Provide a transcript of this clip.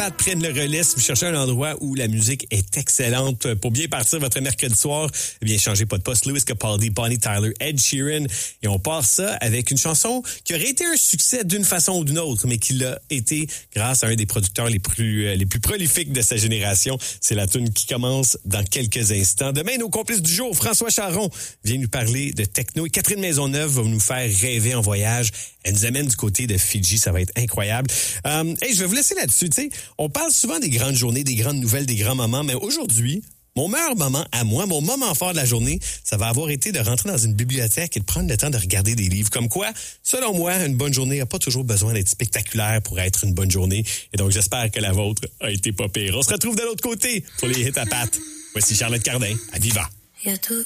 Pat prenne le relais. Si vous cherchez un endroit où la musique est excellente pour bien partir votre mercredi soir, eh bien, changez pas de poste. Lewis Capaldi, Bonnie Tyler, Ed Sheeran. Et on part ça avec une chanson qui aurait été un succès d'une façon ou d'une autre, mais qui l'a été grâce à un des producteurs les plus prolifiques de sa génération. C'est la tune qui commence dans quelques instants. Demain, nos complices du jour, François Charon, vient nous parler de techno et Catherine Maisonneuve va nous faire rêver en voyage. Elle nous amène du côté de Fidji, ça va être incroyable. Je vais vous laisser là-dessus. Tu sais, on parle souvent des grandes journées, des grandes nouvelles, des grands moments, mais aujourd'hui, mon meilleur moment à moi, mon moment fort de la journée, ça va avoir été de rentrer dans une bibliothèque et de prendre le temps de regarder des livres. Comme quoi, selon moi, une bonne journée n'a pas toujours besoin d'être spectaculaire pour être une bonne journée. Et donc, j'espère que la vôtre a été pas pire. On se retrouve de l'autre côté pour les hits à pattes. Voici Charlotte Cardin à Viva. Il y a tout